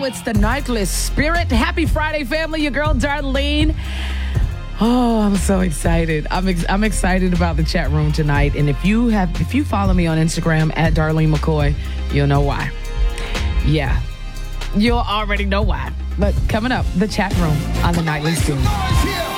It's the Nightly Spirit. Happy Friday, family. Your girl, Darlene. Oh, I'm so excited. I'm excited about the chat room tonight. And if you follow me on Instagram at Darlene McCoy, you'll know why. Yeah, you'll already know why. But coming up, the chat room on the Nightly Spirit.